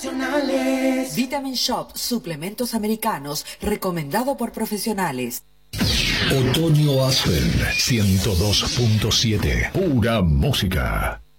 Vitamin Shop, suplementos americanos, recomendado por profesionales. Otoño Aspen 102.7, pura música.